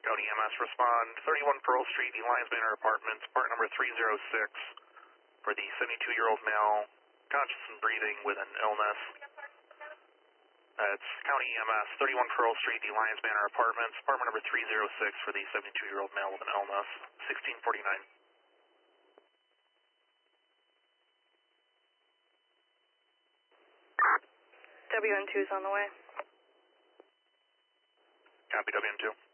County EMS respond, 31 Pearl Street, the Lions Manor Apartments, part number 306 for the 72-year-old male, conscious and breathing with an illness. That's County EMS, 31 Pearl Street, the Lions Manor Apartments, apartment number 306 for the 72-year-old male with an illness, 1649. WN2 is on the way. Copy, WN2.